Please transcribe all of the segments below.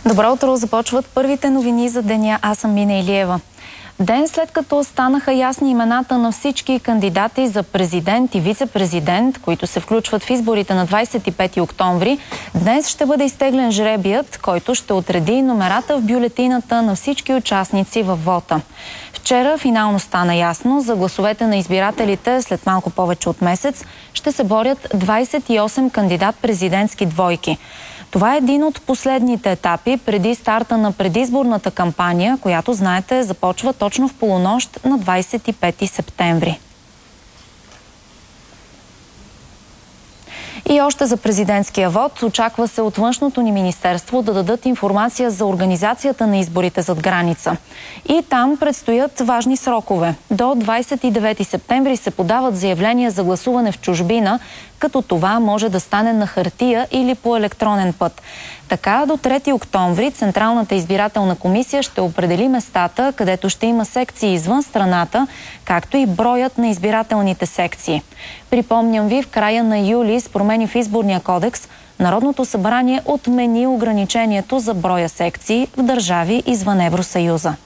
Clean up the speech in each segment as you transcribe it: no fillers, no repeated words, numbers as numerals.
Добро утро! Започват първите новини за деня. Аз съм Мина Илиева. Ден след като станаха ясни имената на всички кандидати за президент и вице-президент, които се включват в изборите на 25 октомври, днес ще бъде изтеглен жребият, който ще отреди номерата в бюлетината на всички участници във вота. Вчера финално стана ясно, за гласовете на избирателите след малко повече от месец ще се борят 28 кандидат-президентски двойки. Това е един от последните етапи преди старта на предизборната кампания, която, знаете, започва точно в полунощ на 25 септември. И още за президентския вод. Очаква се от външното ни министерство да дадат информация за организацията на изборите зад граница. И там предстоят важни срокове. До 29 септември се подават заявления за гласуване в чужбина, като това може да стане на хартия или по електронен път. Така, до 3 октомври Централната избирателна комисия ще определи местата, където ще има секции извън страната, както и броят на избирателните секции. Припомням ви, в края на юли с промени в изборния кодекс Народното събрание отмени ограничението за броя секции в държави извън Евросъюза.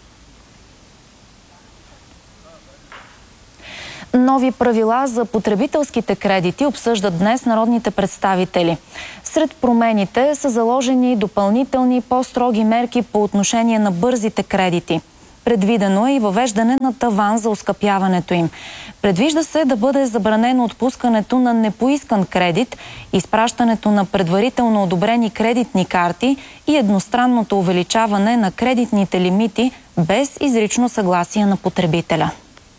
Нови правила за потребителските кредити обсъждат днес народните представители. Сред промените са заложени допълнителни по-строги мерки по отношение на бързите кредити. Предвидено е и въвеждане на таван за оскъпяването им. Предвижда се да бъде забранено отпускането на непоискан кредит, изпращането на предварително одобрени кредитни карти и едностранното увеличаване на кредитните лимити без изрично съгласие на потребителя.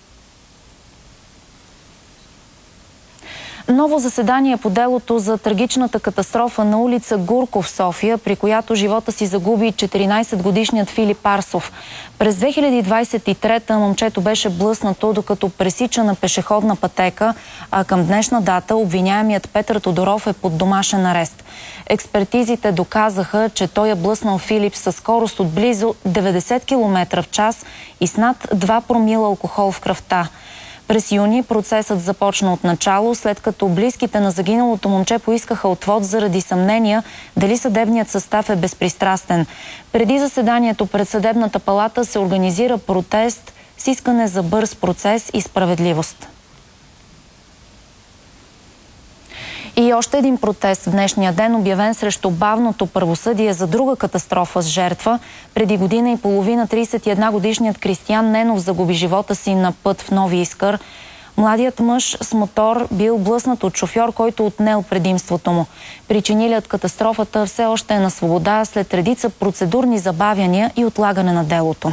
Ново заседание по делото за трагичната катастрофа на улица Гурков в София, при която живота си загуби 14-годишният Филип Арсов. През 2023 момчето беше блъснато, докато пресича на пешеходна пътека, а към днешна дата обвиняемият Петър Тодоров е под домашен арест. Експертизите доказаха, че той е блъснал Филип със скорост от близо 90 км в час и с над 2 промила алкохол в кръвта. През юни процесът започна от начало, след като близките на загиналото момче поискаха отвод заради съмнения дали съдебният състав е безпристрастен. Преди заседанието пред съдебната палата се организира протест с искане за бърз процес и справедливост. И още един протест в днешния ден, обявен срещу бавното правосъдие за друга катастрофа с жертва. Преди година и половина 31-годишният Кристиян Ненов загуби живота си на път в Нови Искър. Младият мъж с мотор бил блъснат от шофьор, който отнел предимството му. Причинилият катастрофата все още е на свобода след редица процедурни забавяния и отлагане на делото.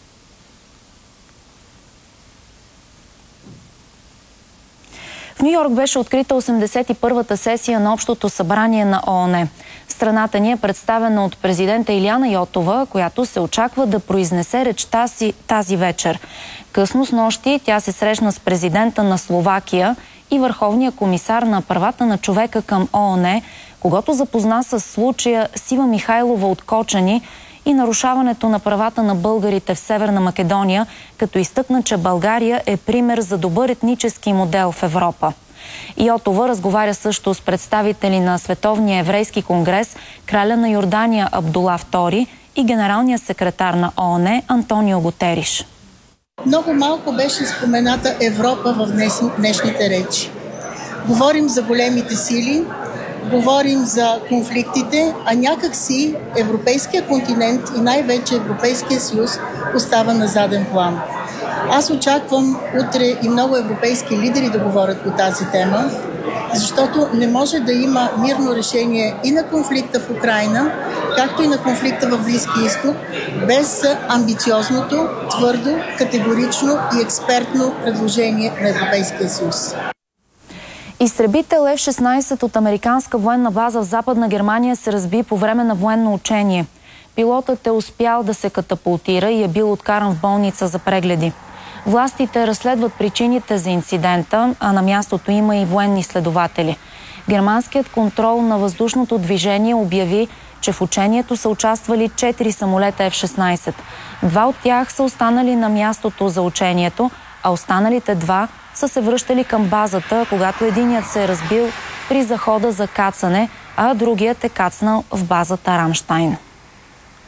В Ню-Йорк беше открита 81-та сесия на Общото събрание на ООН. Страната ни е представена от президента Илияна Йотова, която се очаква да произнесе речта си тази вечер. Късно снощи тя се срещна с президента на Словакия и върховния комисар на правата на човека към ООН, когато запозна с случая Сива Михайлова от Кочани и нарушаването на правата на българите в Северна Македония, като изтъкна, че България е пример за добър етнически модел в Европа. Йотова разговаря също с представители на Световния еврейски конгрес, краля на Йордания Абдула II и генералния секретар на ООН Антонио Гутериш. Много малко беше спомената Европа в днешните речи. Говорим за големите сили, говорим за конфликтите, а някак си Европейския континент и най-вече Европейския съюз остава на заден план. Аз очаквам утре и много европейски лидери да говорят по тази тема, защото не може да има мирно решение и на конфликта в Украйна, както и на конфликта в Близкия изток, без амбициозното, твърдо, категорично и експертно предложение на Европейския съюз. Изтребител F-16 от американска военна база в Западна Германия се разби по време на военно учение. Пилотът е успял да се катапултира и е бил откаран в болница за прегледи. Властите разследват причините за инцидента, а на мястото има и военни следователи. Германският контрол на въздушното движение обяви, че в учението са участвали 4 самолета F-16. 2 от тях са останали на мястото за учението, а останалите 2 са се връщали към базата, когато единият се е разбил при захода за кацане, а другият е кацнал в базата Рамщайн.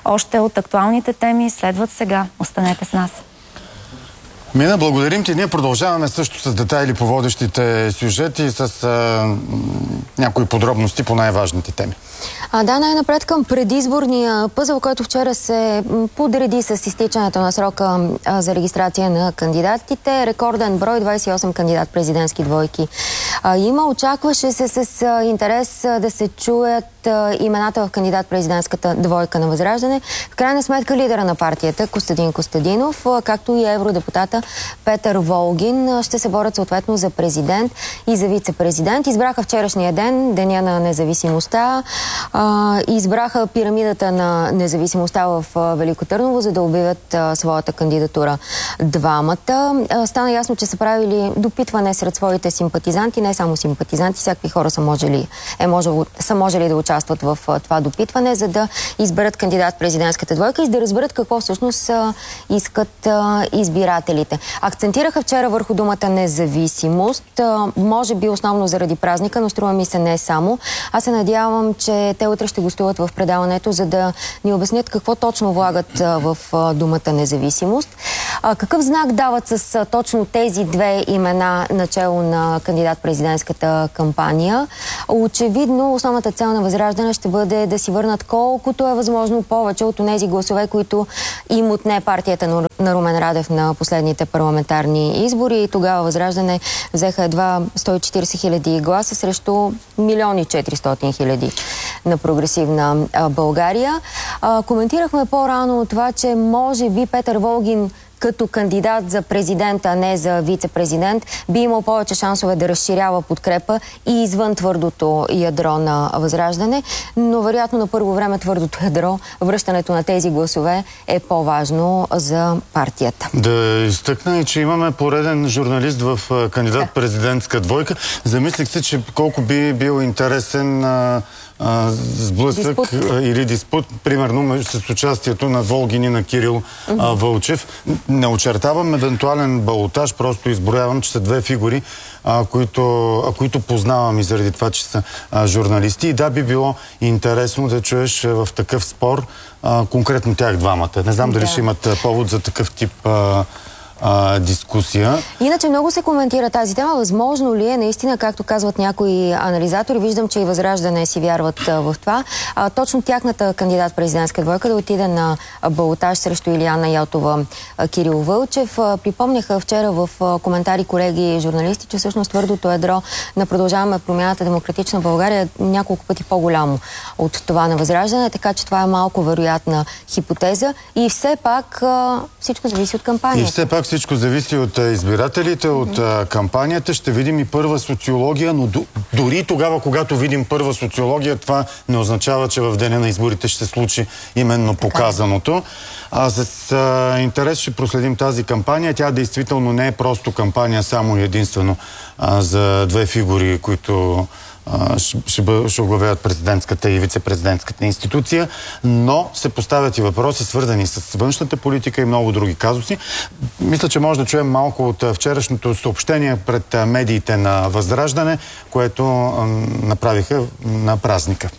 Още от актуалните теми следват сега. Останете с нас. Мина, благодарим ти. Ние продължаваме също с детайли по водещите сюжети и с някои подробности по най-важните теми. Да, най-напред към предизборния пъзъл, който вчера се подреди с изтичането на срока за регистрация на кандидатите. Рекорден брой, 28 кандидат-президентски двойки. Очакваше се с интерес да се чуят имената в кандидат-президентската двойка на Възраждане. В крайна сметка лидера на партията Костадин Костадинов, както и евродепутата Петър Волгин ще се борят съответно за президент и за вице-президент. Избраха вчерашния ден, Деня на независимостта. Избраха пирамидата на независимостта в Велико Търново, за да обявят своята кандидатура двамата. Стана ясно, че са правили допитване сред своите симпатизанти, не само симпатизанти, всякакви хора са можели да участват в това допитване, за да изберат кандидат-президентската двойка и да разберат какво всъщност искат избирателите. Акцентираха вчера върху думата независимост, може би основно заради празника, но струва ми се не само. Аз се надявам, че те утре ще гостуват в предаването, за да ни обяснят какво точно влагат в думата независимост. Какъв знак дават с точно тези две имена начело на кандидат-президентската кампания? Очевидно, основната цел на Възраждане ще бъде да си върнат колкото е възможно повече от тези гласове, които им отне партията на Румен Радев на последните парламентарни избори. И тогава Възраждане взеха едва 140 хиляди гласа срещу 1 400 000 на Прогресивна България. Коментирахме по-рано това, че може би Петър Волгин като кандидат за президент, а не за вице-президент, би имал повече шансове да разширява подкрепа и извън твърдото ядро на Възраждане, но вероятно на първо време твърдото ядро, връщането на тези гласове е по-важно за партията. Да изтъкна и, че имаме пореден журналист в кандидат-президентска двойка. Замислих се, че колко би бил интересен сблъсък или диспут, примерно с участието на Волгин и на Кирил Вълчев. Не очертавам евентуален балотаж, просто изброявам, че са две фигури, които познавам и заради това, че са журналисти. И да, би било интересно да чуеш в такъв спор конкретно тях двамата. Не знам дали ще имат повод за такъв тип дискусия. Иначе много се коментира тази тема. Възможно ли е наистина, както казват някои анализатори, виждам, че и Възраждане си вярват в това, точно тяхната кандидат-президентска двойка да отиде на балотаж срещу Илияна Йотова, Кирил Вълчев. Припомняха вчера в коментари колеги журналисти, че всъщност твърдото ядро на Продължаваме промяната Демократична България е няколко пъти по-голямо от това на Възраждане, така че това е малко вероятна хипотеза. И все пак всичко зависи от кампанията. И все пак всичко зависи от избирателите, от кампанията. Ще видим и първа социология, но дори тогава, когато видим първа социология, това не означава, че в деня на изборите ще се случи именно показаното. С интерес ще проследим тази кампания. Тя действително не е просто кампания само и единствено за две фигури, които ще оглавяват президентската и вице-президентската институция, но се поставят и въпроси, свързани с външната политика и много други казуси. Мисля, че може да чуем малко от вчерашното съобщение пред медиите на Възраждане, което направиха на празника.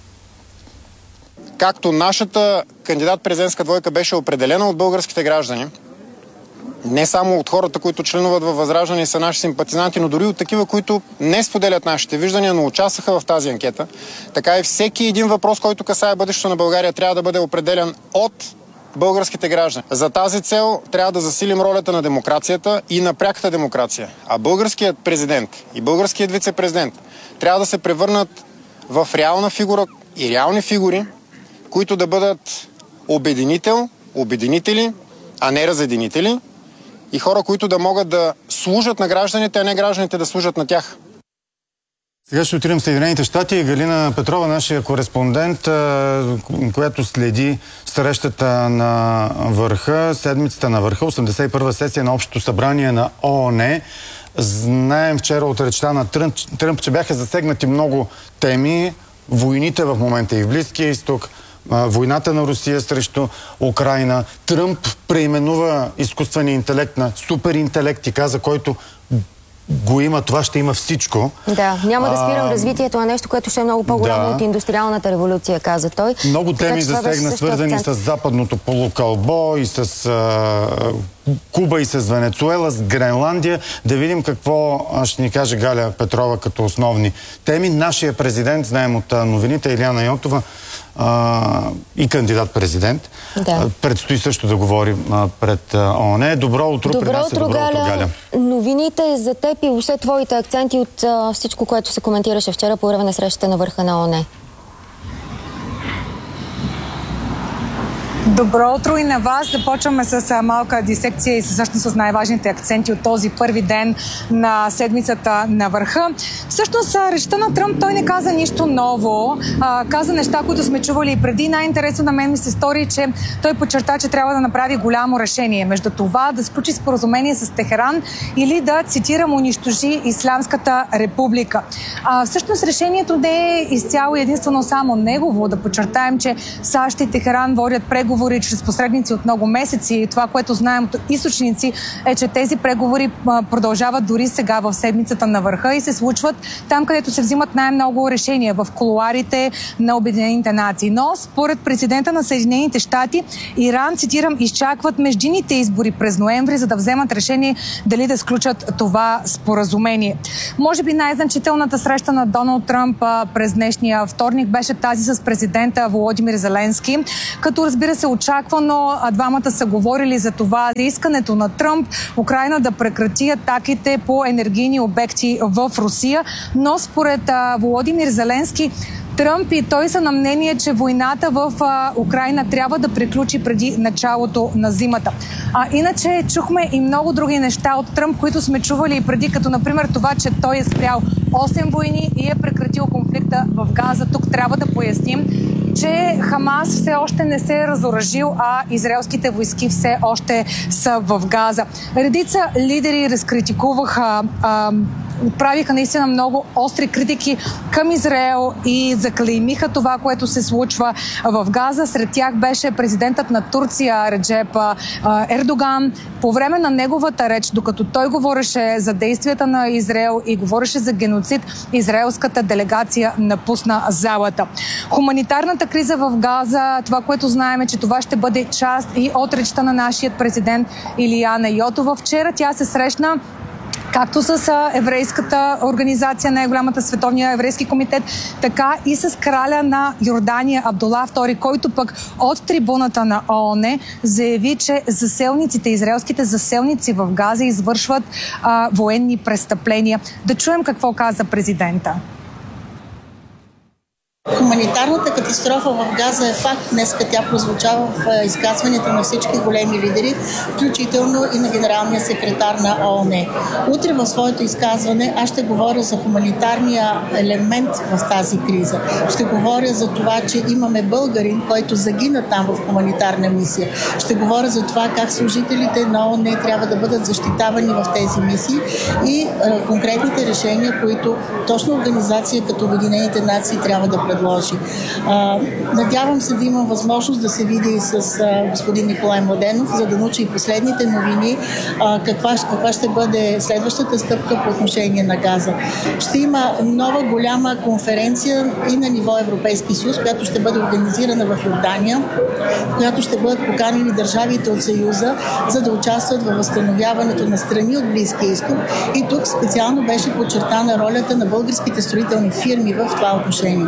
Както нашата кандидат-президентска двойка беше определена от българските граждани, не само от хората, които членуват във Възраждане и са наши симпатизанти, но дори от такива, които не споделят нашите виждания, но участваха в тази анкета. Така и всеки един въпрос, който касае бъдещето на България, трябва да бъде определен от българските граждани. За тази цел трябва да засилим ролята на демокрацията и на пряката демокрация. А българският президент и българският вице-президент трябва да се превърнат в реална фигура и реални фигури, които да бъдат обединители, а не разединители, и хора, които да могат да служат на гражданите, а не гражданите да служат на тях. Сега ще отидем в Съединените щати. Галина Петрова, нашия кореспондент, която следи срещата на върха, седмицата на върха, 81-а сесия на Общото събрание на ООН. Знаем вчера от речта на Тръмп, че бяха засегнати много теми. Войните в момента и в Близкия изток, войната на Русия срещу Украйна. Тръмп преименува изкуствения интелект на суперинтелект и каза, който го има, това ще има всичко. Да, няма да спирам развитието на нещо, което ще е много по-голямо от индустриалната революция, каза той. Много теми засегна, свързани с западното полукълбо и с Куба и с Венецуела, с Гренландия. Да видим какво ще ни каже Галя Петрова като основни теми. Нашия президент, знаем от новините, Илияна Йотова, и кандидат-президент. Да. Предстои също да говори пред ООН. Добро утро, Галя. Новините за теб и въобще твоите акценти от всичко, което се коментираше вчера по време на срещата на върха на ООН. Добро утро и на вас. Започваме с малка дисекция и всъщност с най-важните акценти от този първи ден на седмицата на върха. Всъщност, речта на Тръмп, той не каза нищо ново. Каза неща, които сме чували и преди. Най-интересно на мен ми се стори, че той подчерта, че трябва да направи голямо решение между това да сключи споразумение с Техеран или да, цитирам, унищожи Ислямската република. Всъщност решението не е изцяло и единствено само негово. Да подчертаем, че САЩ и Техеран водят преговори чрез посредници от много месеци. И това, което знаем от източници, е, че тези преговори продължават дори сега в седмицата на върха и се случват там, където се взимат най-много решения, в кулоарите на Обединените нации. Но според президента на Съединените щати, Иран, цитирам, изчакват междинните избори през ноември, за да вземат решение дали да сключат това споразумение. Може би най-значителната среща на Доналд Тръмп през днешния вторник беше тази с президента Володимир Зеленски, като разбира се очаквано двамата са говорили за това, за искането на Тръмп Украйна да прекрати атаките по енергийни обекти в Русия, но според Володимир Зеленски Тръмп и той са на мнение, че войната в Украйна трябва да приключи преди началото на зимата. Иначе чухме и много други неща от Тръмп, които сме чували и преди, като например това, че той е спрял 8 войни и е прекратил конфликта в Газа. Тук трябва да поясним, че Хамас все още не се е разоръжил, а израелските войски все още са в Газа. Редица лидери разкритикуваха, отправиха наистина много остри критики към Израел и заклеймиха това, което се случва в Газа. Сред тях беше президентът на Турция Реджеп Ердоган. По време на неговата реч, докато той говореше за действията на Израел и говореше за геноцид, израелската делегация напусна залата. Хуманитарната криза в Газа, това, което знаем е, че това ще бъде част и от речта на нашия президент Илияна Йотова. Вчера тя се срещна както с еврейската организация, най-голямата световния еврейски комитет, така и с краля на Йордания Абдула II, който пък от трибуната на ООН заяви, че заселниците, израелските заселници в Газа извършват военни престъпления. Да чуем какво каза президента. Хуманитарната катастрофа в Газа е факт. Днеска тя прозвучава в изказването на всички големи лидери, включително и на генералния секретар на ООН. Утре в своето изказване аз ще говоря за хуманитарния елемент в тази криза. Ще говоря за това, че имаме българин, който загина там в хуманитарна мисия. Ще говоря за това как служителите на ООН трябва да бъдат защитавани в тези мисии и конкретните решения, които точно организация като Обединените нации трябва да предложи. Надявам се да имам възможност да се видя и с господин Николай Младенов, за да науча и последните новини, каква ще бъде следващата стъпка по отношение на Газа. Ще има нова голяма конференция и на ниво Европейски съюз, която ще бъде организирана в Йордания, в която ще бъдат поканени държавите от Съюза, за да участват във възстановяването на страни от Близкия изток. И тук специално беше подчертана ролята на българските строителни фирми в това отношение.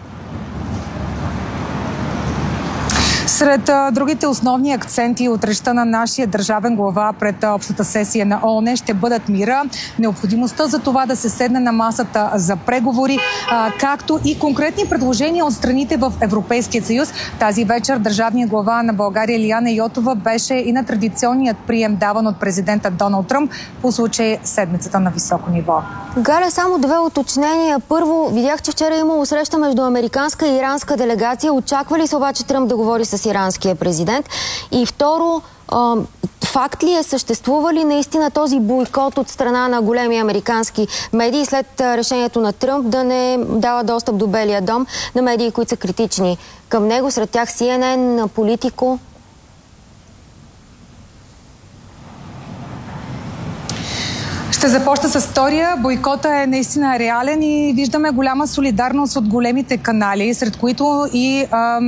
Сред другите основни акценти от речта на нашия държавен глава пред общата сесия на ООН ще бъдат мира, необходимостта за това да се седне на масата за преговори, както и конкретни предложения от страните в Европейския съюз. Тази вечер държавният глава на България Илияна Йотова беше и на традиционният прием, даван от президента Доналд Тръмп по случай седмицата на високо ниво. Галя, само две уточнения. Първо, видях, че вчера е имало среща между американска и иранска делегация. Очаква ли се обаче Тръмп да говори с иранския президент? И второ, факт ли е, съществува ли наистина този бойкот от страна на големи американски медии след решението на Тръмп да не дава достъп до Белия дом на медии, които са критични към него, сред тях CNN, Политико? Ще Ще започна с втория. Бойкота е наистина реален и виждаме голяма солидарност от големите канали, сред които и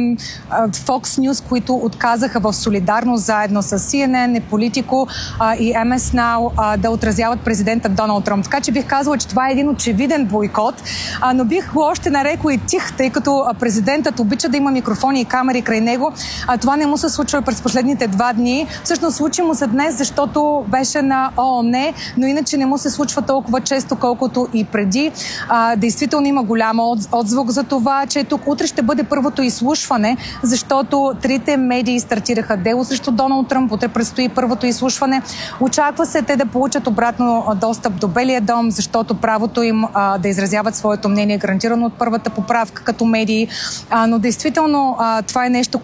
Fox News, които отказаха в солидарност заедно с CNN, Politico и MS Now да отразяват президента Доналд Тръмп. Така че бих казала, че това е един очевиден бойкот, но бих го още нарекла и тих, тъй като президентът обича да има микрофони и камери край него. Това не му се случва през последните 2 дни. Всъщност случи му се днес, защото беше на ООН, но иначе не му се случва толкова често, колкото и преди. Действително има голям отзвук за това, че тук утре ще бъде първото изслушване, защото 3 медии стартираха дело срещу Доналд Тръмп. Утре предстои първото изслушване. Очаква се те да получат обратно достъп до Белия дом, защото правото им да изразяват своето мнение е гарантирано от първата поправка като медии. Но действително това е нещо,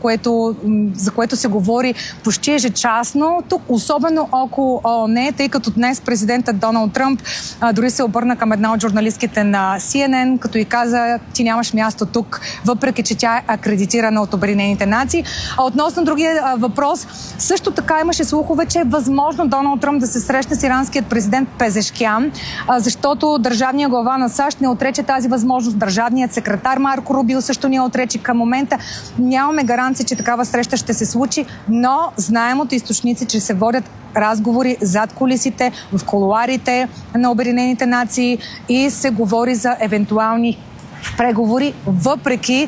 за което се говори почти ежечасно. Тук особено около ООН, тъй като днес президентът Доналд Тръмп дори се обърна към една от журналистките на CNN, като и каза: ти нямаш място тук, въпреки че тя е акредитирана от Обединените нации. Относно другия въпрос, също така имаше слухове, че е възможно Доналд Тръмп да се срещне с иранският президент Пезешкиян, защото държавният глава на САЩ не отрече тази възможност. Държавният секретар Марко Рубио също не отрече. Към момента нямаме гаранция, че такава среща ще се случи, но знаем от източници, че се водят разговори зад кулисите, в кулоарите на Обединените нации и се говори за евентуални преговори, въпреки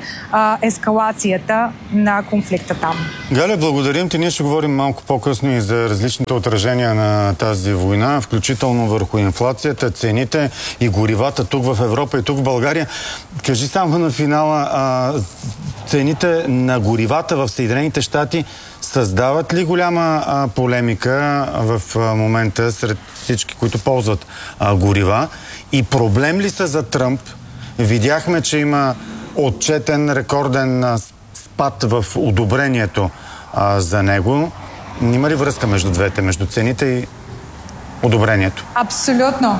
ескалацията на конфликта там. Галя, благодарим ти. Ние ще говорим малко по-късно и за различните отражения на тази война, включително върху инфлацията, цените и горивата тук в Европа и тук в България. Кажи само на финала, цените на горивата в Съединените щати създават ли голяма полемика в момента сред всички, които ползват горива? И проблем ли са за Тръмп? Видяхме, че има отчетен рекорден спад в одобрението за него. Има ли връзка между двете, между цените и одобрението? Абсолютно.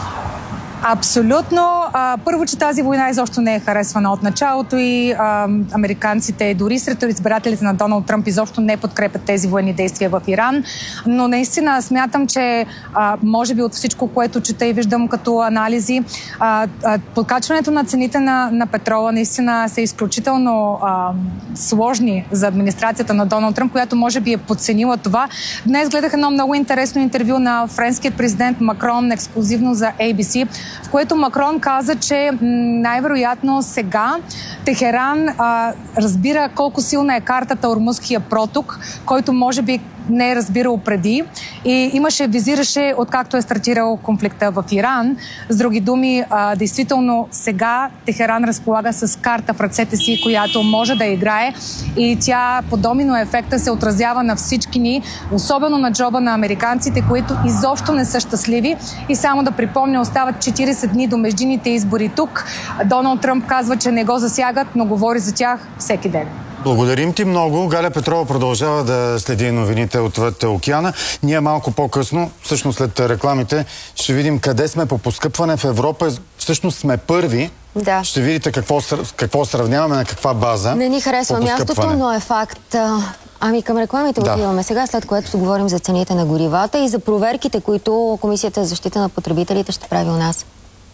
Абсолютно. Първо, че тази война изобщо не е харесвана от началото и американците, дори сред избирателите на Доналд Тръмп, изобщо не подкрепят тези военни действия в Иран. Но наистина смятам, че може би от всичко, което чета и виждам като анализи, подкачването на цените на петрола наистина са изключително сложни за администрацията на Доналд Тръмп, която може би е подценила това. Днес гледах едно много интересно интервю на френският президент Макрон, ексклюзивно за ABC, в което Макрон каза, че най-вероятно сега Техеран разбира колко силна е картата Ормузския проток, който може би не е разбирал преди и визираше откакто е стартирал конфликта в Иран. С други думи, действително сега Техеран разполага с карта в ръцете си, която може да играе и тя по домино ефекта се отразява на всички ни, особено на джоба на американците, които изобщо не са щастливи. И само да припомня, остават 40 дни до междинните избори тук. Доналд Тръмп казва, че не го засягат, но говори за тях всеки ден. Благодарим ти много. Галя Петрова продължава да следи новините отвъд океана. Ние малко по-късно, всъщност след рекламите, ще видим къде сме по поскъпване в Европа. Всъщност сме първи. Да. Ще видите какво сравняваме, на каква база. Не ни харесва мястото, но е факт. Към рекламите отиваме сега, след което говорим за цените на горивата и за проверките, които Комисията за защита на потребителите ще прави у нас.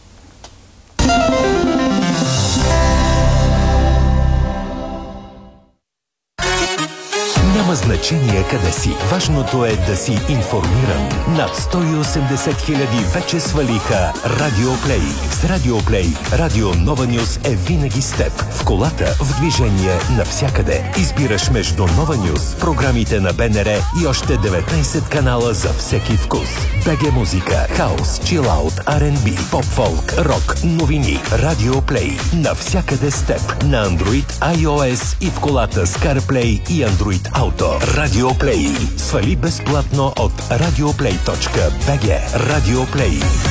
Няма значение къде си. Важното е да си информиран. Над 180 хиляди вече свалиха Радио Плей. С Радио Плей Радио Нова Нюс е винаги с теб. В колата, в движение, навсякъде. Избираш между Нова Нюс, програмите на БНР и още 19 канала за всеки вкус. БГ музика, хаус, чилаут, R&B, поп-фолк, рок, новини. Радио Плей. Навсякъде с теб. На Android, iOS и в колата с CarPlay и Android Auto. Радио Плей. Свали безплатно от radioplay.bg. Радио Плей.